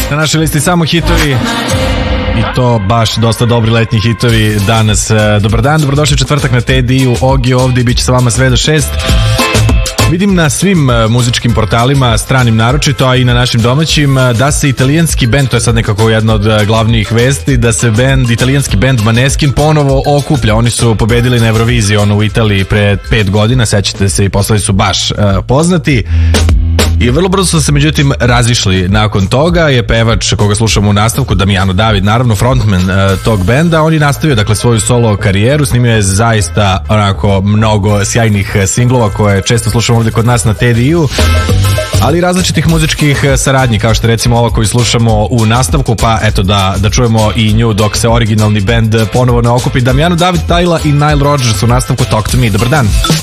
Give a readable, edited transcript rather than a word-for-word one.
Na našoj listi samo hitovi i to baš dosta dobri letnji hitovi danas. Dobar dan, dobrodošli četvrtak na Tediju. Ogi ovdje bit će sa vama sve do 6. Vidim na svim muzičkim portalima, stranim naročito, a i na našim domaćim, da se italijanski bend, to je sad nekako jedna od glavnih vesti, da se italijanski bend Maneskin ponovo okuplja. Oni su pobedili na Euroviziji u Italiji pre 5 godina, sećate se, i postali su baš poznati. I vrlo brzo su se međutim razišli. Nakon toga je pevač koga slušamo u nastavku, Damiano David, naravno frontman tog benda. On je nastavio dakle svoju solo karijeru, snimio je zaista onako mnogo sjajnih singlova koje često slušamo ovdje kod nas na TDU, ali različitih muzičkih saradnji, kao što recimo ova koju slušamo u nastavku, pa eto da čujemo i nju dok se originalni bend ponovo ne okupi. Damiano David, Tyla i Nile Rodgers u nastavku Talk to Me. Dobar dan.